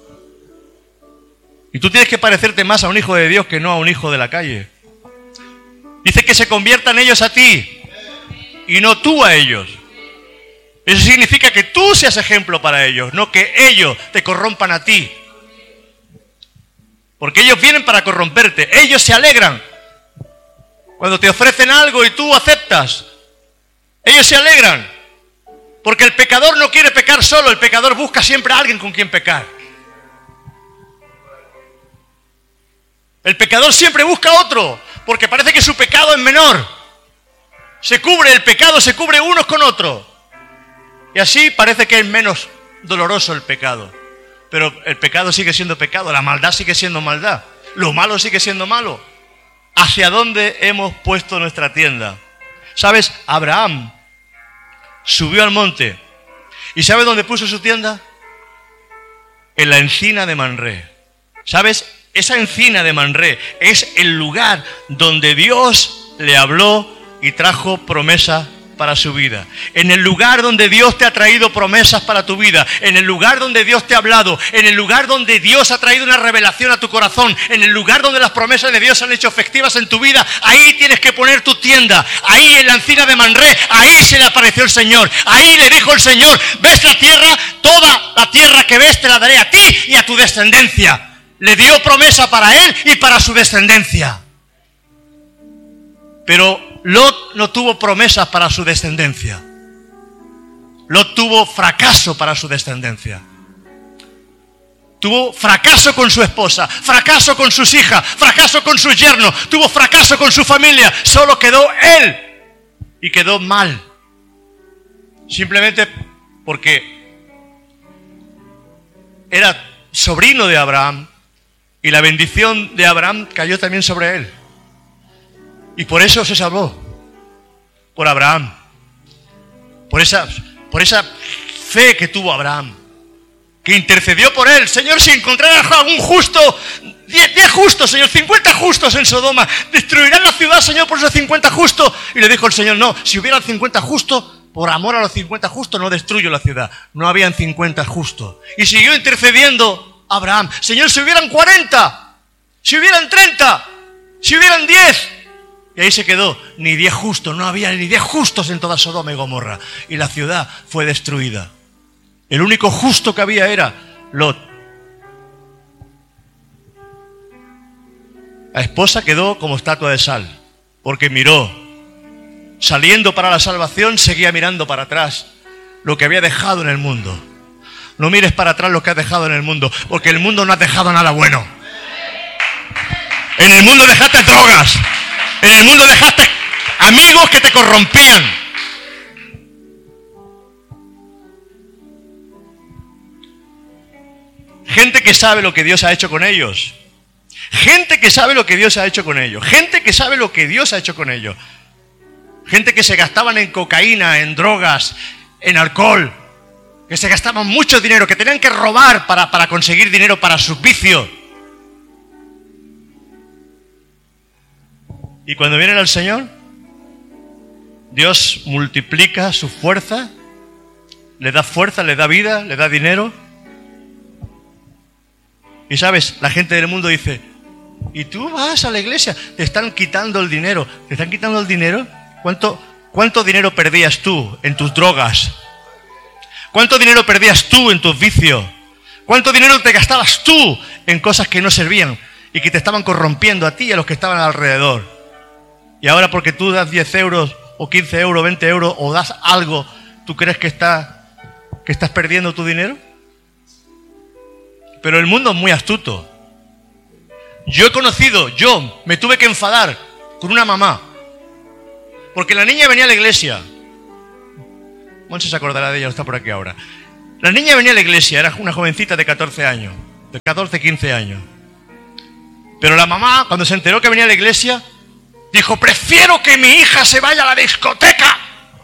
Y tú tienes que parecerte más a un hijo de Dios que no a un hijo de la calle. Dice que se conviertan ellos a ti y no tú a ellos. Eso significa que tú seas ejemplo para ellos, no que ellos te corrompan a ti. Porque ellos vienen para corromperte. Ellos se alegran cuando te ofrecen algo y tú aceptas. Ellos se alegran. Porque el pecador no quiere pecar solo, el pecador busca siempre a alguien con quien pecar. El pecador siempre busca a otro, porque parece que su pecado es menor. Se cubre, el pecado se cubre unos con otros. Y así parece que es menos doloroso el pecado. Pero el pecado sigue siendo pecado, la maldad sigue siendo maldad, lo malo sigue siendo malo. ¿Hacia dónde hemos puesto nuestra tienda? ¿Sabes? Abraham subió al monte. ¿Y sabes dónde puso su tienda? En la encina de Manré. ¿Sabes? Esa encina de Manré es el lugar donde Dios le habló y trajo promesa para su vida. En el lugar donde Dios te ha traído promesas para tu vida, en el lugar donde Dios te ha hablado, en el lugar donde Dios ha traído una revelación a tu corazón, en el lugar donde las promesas de Dios se han hecho efectivas en tu vida, ahí tienes que poner tu tienda. Ahí en la encina de Manré, ahí se le apareció el Señor. Ahí le dijo el Señor: ves la tierra, toda la tierra que ves te la daré a ti y a tu descendencia. Le dio promesa para él y para su descendencia. Pero Lot no tuvo promesas para su descendencia. Lot tuvo fracaso para su descendencia. Tuvo fracaso con su esposa, fracaso con sus hijas, fracaso con sus yernos, tuvo fracaso con su familia. Solo quedó él y quedó mal. Simplemente porque era sobrino de Abraham y la bendición de Abraham cayó también sobre él. Y por eso se salvó, por Abraham, por esa, por esa fe que tuvo Abraham, que intercedió por él. Señor, si encontraras a un justo, diez, diez justos, Señor, cincuenta justos en Sodoma, destruirán la ciudad, Señor, por esos cincuenta justos. Y le dijo el Señor: no, si hubieran cincuenta justos, por amor a los cincuenta justos no destruyo la ciudad. No habían cincuenta justos. Y siguió intercediendo Abraham: Señor, si hubieran cuarenta, si hubieran treinta, si hubieran diez. Y ahí se quedó, ni diez justos, no había ni diez justos en toda Sodoma y Gomorra. Y la ciudad fue destruida. El único justo que había era Lot. La esposa quedó como estatua de sal, porque miró, saliendo para la salvación, seguía mirando para atrás lo que había dejado en el mundo. No mires para atrás lo que has dejado en el mundo, porque el mundo no ha dejado nada bueno. En el mundo dejaste drogas. En el mundo dejaste amigos que te corrompían. Gente que sabe lo que Dios ha hecho con ellos. Gente que sabe lo que Dios ha hecho con ellos. Gente que sabe lo que Dios ha hecho con ellos. Gente que se gastaban en cocaína, en drogas, en alcohol. Que se gastaban mucho dinero, que tenían que robar para, para conseguir dinero para sus vicios. Y cuando vienen al Señor, Dios multiplica su fuerza, le da fuerza, le da vida, le da dinero. Y sabes, la gente del mundo dice: ¿y tú vas a la iglesia? Te están quitando el dinero. ¿Te están quitando el dinero? ¿Cuánto, cuánto dinero perdías tú en tus drogas? ¿Cuánto dinero perdías tú en tus vicios? ¿Cuánto dinero te gastabas tú en cosas que no servían y que te estaban corrompiendo a ti y a los que estaban alrededor? Y ahora porque tú das diez euros o quince euros, veinte euros o das algo, ¿tú crees que, está, que estás perdiendo tu dinero? Pero el mundo es muy astuto. Yo he conocido, yo me tuve que enfadar con una mamá, porque la niña venía a la iglesia. Monse se acordará de ella, no está por aquí ahora. La niña venía a la iglesia, era una jovencita de catorce años, de catorce, quince años. Pero la mamá, cuando se enteró que venía a la iglesia, dijo, prefiero que mi hija se vaya a la discoteca.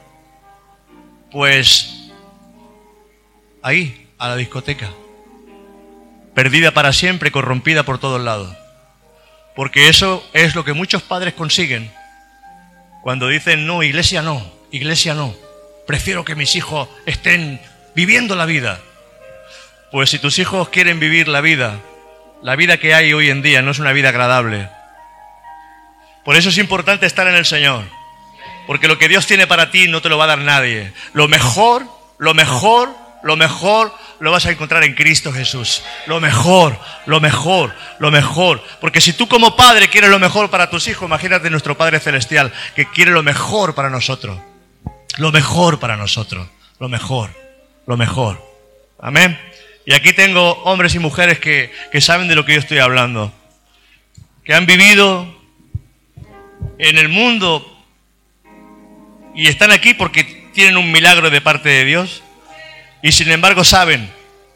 Pues ahí, a la discoteca. Perdida para siempre, corrompida por todos lados. Porque eso es lo que muchos padres consiguen cuando dicen, no, iglesia no, iglesia no. Prefiero que mis hijos estén viviendo la vida. Pues si tus hijos quieren vivir la vida, la vida que hay hoy en día no es una vida agradable. Por eso es importante estar en el Señor. Porque lo que Dios tiene para ti no te lo va a dar nadie. Lo mejor, lo mejor, lo mejor lo vas a encontrar en Cristo Jesús. Lo mejor, lo mejor, lo mejor. Porque si tú como padre quieres lo mejor para tus hijos, imagínate nuestro Padre Celestial que quiere lo mejor para nosotros. Lo mejor para nosotros. Lo mejor, lo mejor. Amén. Y aquí tengo hombres y mujeres que, que saben de lo que yo estoy hablando. Que han vivido en el mundo y están aquí porque tienen un milagro de parte de Dios y sin embargo saben.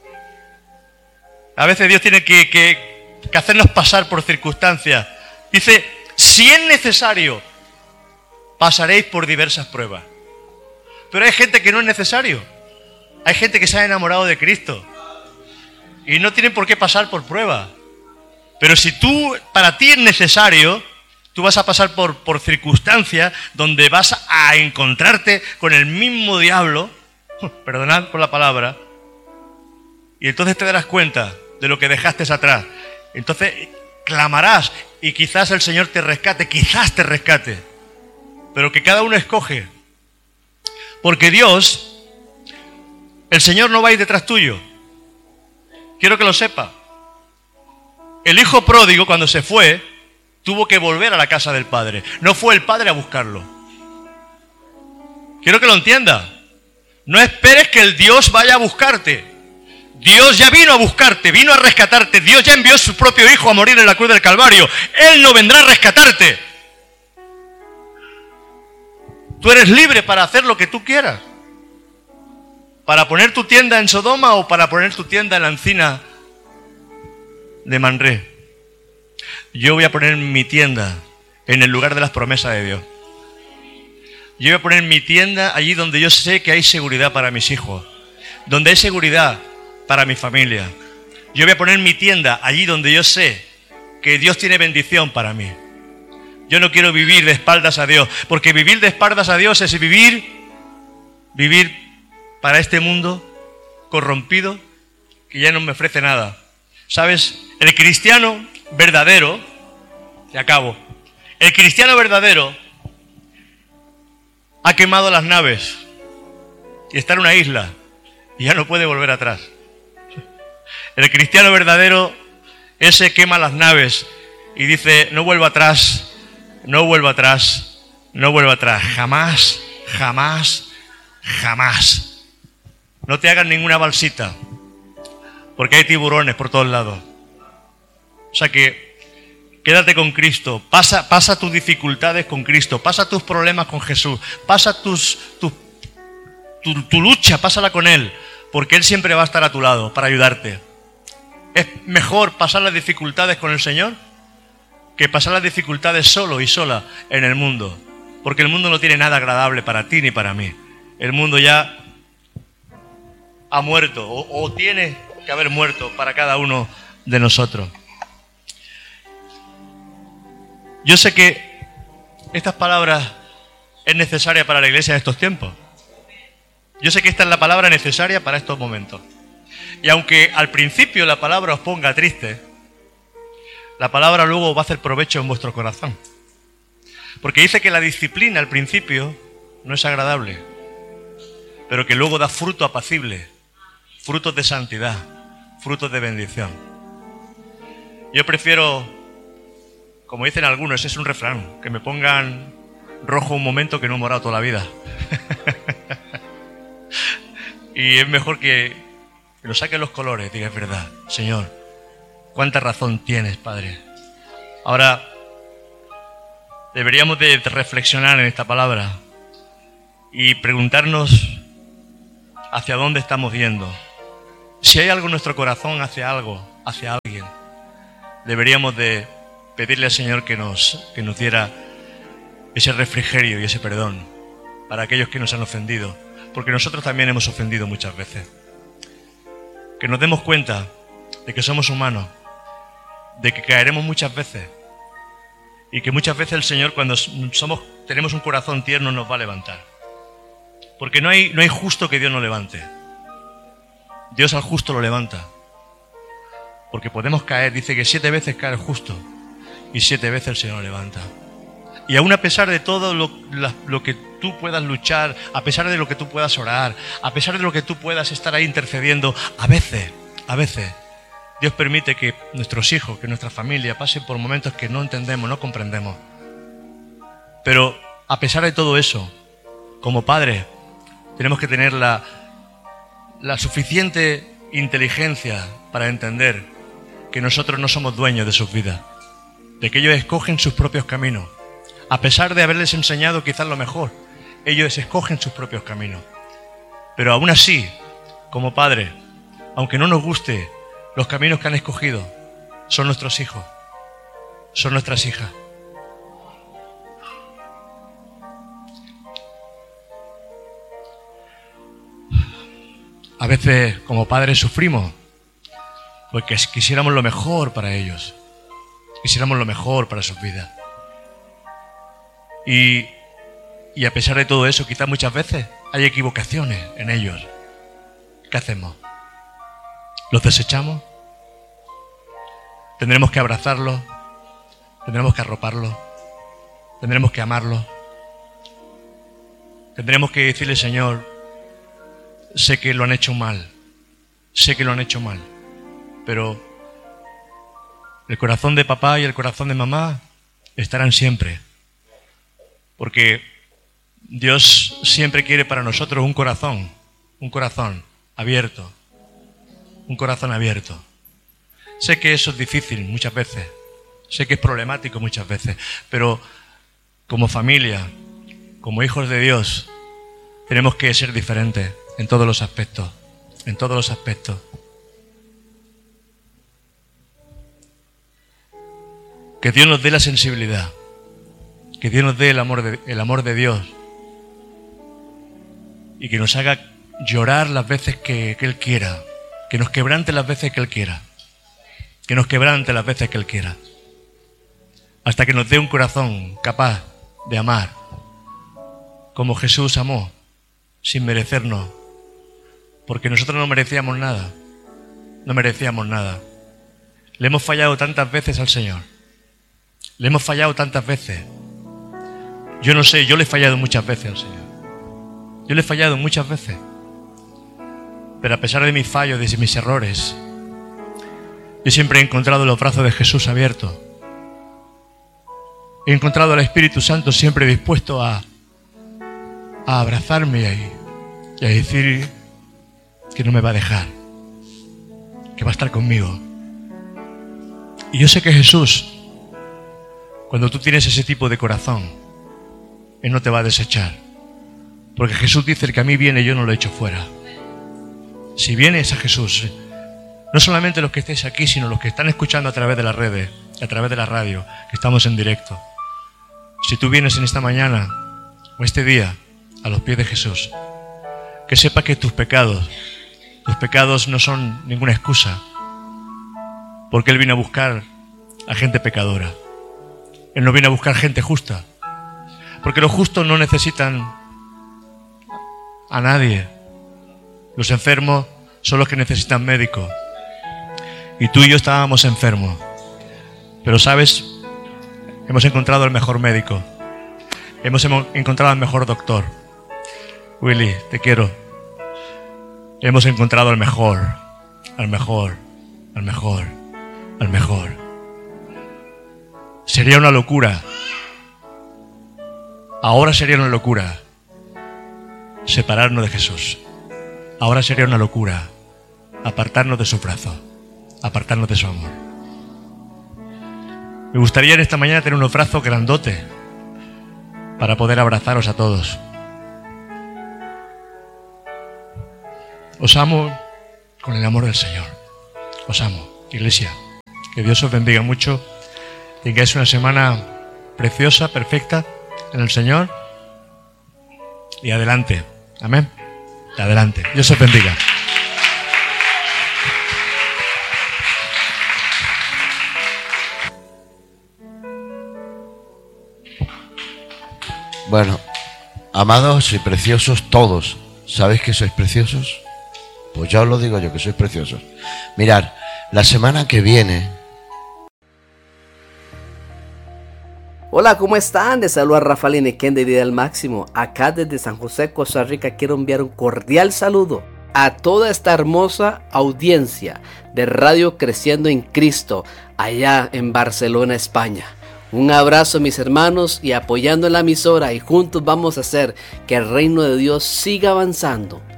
A veces Dios tiene que, que, que hacernos pasar por circunstancias. Dice, si es necesario, pasaréis por diversas pruebas. Pero hay gente que no es necesario. Hay gente que se ha enamorado de Cristo y no tienen por qué pasar por pruebas. Pero si tú, para ti es necesario, tú vas a pasar por, por circunstancias donde vas a encontrarte con el mismo diablo, perdonad por la palabra, y entonces te darás cuenta de lo que dejaste atrás. Entonces clamarás y quizás el Señor te rescate, quizás te rescate, pero que cada uno escoge. Porque Dios, el Señor no va a ir detrás tuyo. Quiero que lo sepa. El hijo pródigo, cuando se fue, tuvo que volver a la casa del padre. No fue el padre a buscarlo. Quiero que lo entienda. No esperes que el Dios vaya a buscarte. Dios ya vino a buscarte, vino a rescatarte. Dios ya envió a su propio hijo a morir en la cruz del Calvario. Él no vendrá a rescatarte. Tú eres libre para hacer lo que tú quieras. Para poner tu tienda en Sodoma o para poner tu tienda en la encina de Manré. Yo voy a poner mi tienda en el lugar de las promesas de Dios. Yo voy a poner mi tienda allí donde yo sé que hay seguridad para mis hijos. Donde hay seguridad para mi familia. Yo voy a poner mi tienda allí donde yo sé que Dios tiene bendición para mí. Yo no quiero vivir de espaldas a Dios, porque vivir de espaldas a Dios es vivir, vivir para este mundo corrompido que ya no me ofrece nada. ¿Sabes? El cristiano verdadero, y acabo, el cristiano verdadero ha quemado las naves y está en una isla y ya no puede volver atrás. El cristiano verdadero, ese quema las naves y dice, no vuelvo atrás. No vuelvo atrás, no vuelvo atrás, jamás, jamás, jamás. No te hagas ninguna balsita, porque hay tiburones por todos lados. O sea que quédate con Cristo, pasa, pasa tus dificultades con Cristo, pasa tus problemas con Jesús, pasa tus, tus, tu, tu lucha, pásala con Él, porque Él siempre va a estar a tu lado para ayudarte. ¿Es mejor pasar las dificultades con el Señor que pasar las dificultades solo y sola en el mundo? Porque el mundo no tiene nada agradable para ti ni para mí. El mundo ya ha muerto o, o tiene que haber muerto para cada uno de nosotros. Yo sé que estas palabras es necesaria para la iglesia de estos tiempos. Yo sé que esta es la palabra necesaria para estos momentos. Y aunque al principio la palabra os ponga triste, la palabra luego va a hacer provecho en vuestro corazón. Porque dice que la disciplina al principio no es agradable, pero que luego da fruto apacible, frutos de santidad, frutos de bendición. Yo prefiero, como dicen algunos, es un refrán, que me pongan rojo un momento que no morado toda la vida. Y es mejor que lo saquen los colores, diga, es verdad, Señor. ¿Cuánta razón tienes, Padre? Ahora, deberíamos de reflexionar en esta palabra y preguntarnos hacia dónde estamos yendo. Si hay algo en nuestro corazón hacia algo, hacia alguien, deberíamos de pedirle al Señor que nos, que nos diera ese refrigerio y ese perdón para aquellos que nos han ofendido, porque nosotros también hemos ofendido muchas veces. Que nos demos cuenta de que somos humanos, de que caeremos muchas veces y que muchas veces el Señor, cuando somos, tenemos un corazón tierno, nos va a levantar. Porque no hay, no hay justo que Dios no levante. Dios al justo lo levanta. Porque podemos caer, dice que siete veces cae el justo y siete veces el Señor lo levanta. Y aún a pesar de todo lo, la, lo que tú puedas luchar, a pesar de lo que tú puedas orar, a pesar de lo que tú puedas estar ahí intercediendo, a veces, a veces, Dios permite que nuestros hijos, que nuestra familia pasen por momentos que no entendemos, no comprendemos. Pero a pesar de todo eso, como padres, tenemos que tener la, la suficiente inteligencia para entender que nosotros no somos dueños de sus vidas, de que ellos escogen sus propios caminos. A pesar de haberles enseñado quizás lo mejor, ellos escogen sus propios caminos. Pero aún así, como padres, aunque no nos guste los caminos que han escogido, son nuestros hijos, son nuestras hijas. A veces, como padres, sufrimos porque quisiéramos lo mejor para ellos, quisiéramos lo mejor para sus vidas. Y, y a pesar de todo eso, quizás muchas veces hay equivocaciones en ellos. ¿Qué hacemos? ¿Los desechamos? ¿Tendremos que abrazarlos? ¿Tendremos que arroparlos? ¿Tendremos que amarlos? ¿Tendremos que decirle, Señor, sé que lo han hecho mal, sé que lo han hecho mal, pero el corazón de papá y el corazón de mamá estarán siempre? Porque Dios siempre quiere para nosotros un corazón, un corazón abierto, un corazón abierto. Sé que eso es difícil muchas veces, sé que es problemático muchas veces, pero como familia, como hijos de Dios, tenemos que ser diferentes en todos los aspectos, en todos los aspectos. Que Dios nos dé la sensibilidad, que Dios nos dé el amor de, el amor de Dios y que nos haga llorar las veces que, que Él quiera, que nos quebrante las veces que Él quiera, que nos quebrante las veces que Él quiera, hasta que nos dé un corazón capaz de amar como Jesús amó, sin merecernos, porque nosotros no merecíamos nada, no merecíamos nada. Le hemos fallado tantas veces al Señor, le hemos fallado tantas veces. Yo no sé, yo le he fallado muchas veces al Señor. Yo le he fallado muchas veces. Pero a pesar de mis fallos, de mis errores, yo siempre he encontrado los brazos de Jesús abiertos. He encontrado al Espíritu Santo siempre dispuesto a, a abrazarme y, y a decir que no me va a dejar, que va a estar conmigo. Y yo sé que Jesús, cuando tú tienes ese tipo de corazón, Él no te va a desechar. Porque Jesús dice, el que a mí viene yo no lo echo fuera. Si vienes a Jesús, no solamente los que estéis aquí, sino los que están escuchando a través de las redes, a través de la radio, que estamos en directo. Si tú vienes en esta mañana o este día a los pies de Jesús, que sepa que tus pecados, tus pecados no son ninguna excusa, porque Él vino a buscar a gente pecadora. Él no viene a buscar gente justa, porque los justos no necesitan a nadie. Los enfermos son los que necesitan médicos. Y tú y yo estábamos enfermos. Pero sabes, hemos encontrado el mejor médico. Hemos encontrado al mejor doctor. Willy, te quiero. Hemos encontrado al mejor, al mejor, al mejor, al mejor. Sería una locura. Ahora sería una locura separarnos de Jesús. Ahora sería una locura apartarnos de su brazo, apartarnos de su amor. Me gustaría en esta mañana tener unos brazos grandotes para poder abrazaros a todos. Os amo con el amor del Señor. Os amo, iglesia. Que Dios os bendiga mucho. Tengáis una semana preciosa, perfecta en el Señor. Y adelante. Amén. Adelante. Dios os bendiga. Bueno, amados y preciosos todos, ¿sabéis que sois preciosos? Pues ya os lo digo yo, que sois preciosos. Mirad, la semana que viene... Hola, ¿cómo están? Les saluda Rafael Inequén de Vida al Máximo. Acá desde San José, Costa Rica, quiero enviar un cordial saludo a toda esta hermosa audiencia de Radio Creciendo en Cristo, allá en Barcelona, España. Un abrazo, mis hermanos, y apoyando en la emisora, y juntos vamos a hacer que el reino de Dios siga avanzando